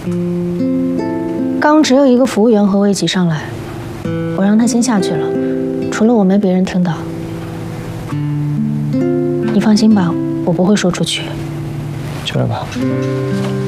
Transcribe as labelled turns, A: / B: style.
A: 刚只有一个服务员和我一起上来，我让他先下去了，除了我没别人听到。你放心吧，我不会说出去。
B: 去了吧。